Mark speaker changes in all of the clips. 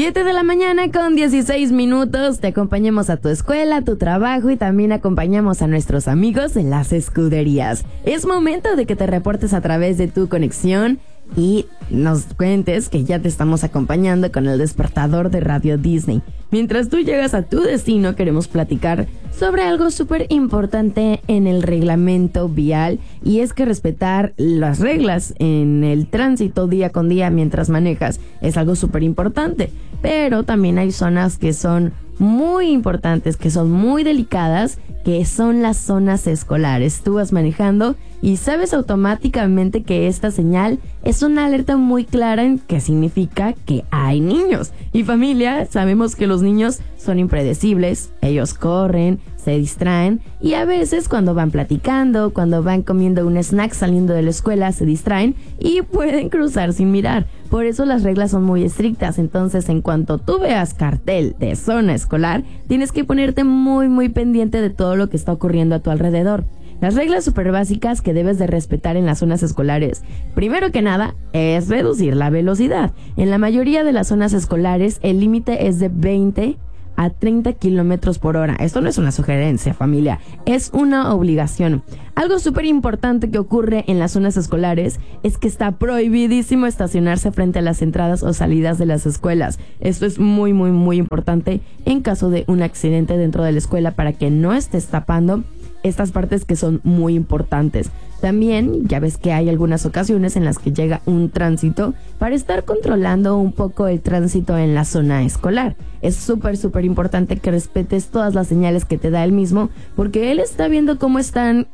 Speaker 1: 7 de la mañana con 16 minutos. Te acompañamos a tu escuela, a tu trabajo y también acompañamos a nuestros amigos en las escuderías. Es momento de que te reportes a través de tu conexión y nos cuentes que ya te estamos acompañando con el despertador de Radio Disney. Mientras tú llegas a tu destino, queremos platicar sobre algo súper importante en el reglamento vial, y es que respetar las reglas en el tránsito día con día mientras manejas es algo súper importante. Pero también hay zonas que son muy importantes, que son muy delicadas, que son las zonas escolares. Tú vas manejando y sabes automáticamente que esta señal es una alerta muy clara en que significa que hay niños. Y familia, sabemos que los niños son impredecibles, ellos corren, se distraen y a veces cuando van platicando, cuando van comiendo un snack saliendo de la escuela, se distraen y pueden cruzar sin mirar. Por eso las reglas son muy estrictas. Entonces, en cuanto tú veas cartel de zona escolar, tienes que ponerte muy pendiente de todo lo que está ocurriendo a tu alrededor. Las reglas súper básicas que debes de respetar en las zonas escolares, primero que nada, es reducir la velocidad. En la mayoría de las zonas escolares, el límite es de 20 a 30 kilómetros por hora. Esto no es una sugerencia, familia, es una obligación. Algo súper importante que ocurre en las zonas escolares es que está prohibidísimo estacionarse frente a las entradas o salidas de las escuelas. Esto es muy importante en caso de un accidente dentro de la escuela, para que no estés tapando estas partes que son muy importantes. También ya ves que hay algunas ocasiones en las que llega un tránsito para estar controlando un poco el tránsito en la zona escolar. Es súper importante que respetes todas las señales que te da él mismo, porque él está viendo cómo están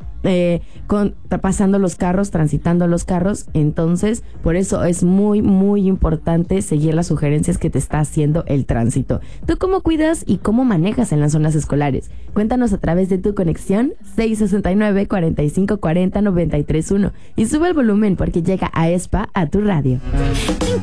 Speaker 1: pasando los carros, transitando los carros. Entonces, por eso es muy importante seguir las sugerencias que te está haciendo el tránsito. ¿Tú cómo cuidas y cómo manejas en las zonas escolares? Cuéntanos a través de tu conexión 669-4540-931 y sube el volumen porque llega a ESPA a tu radio.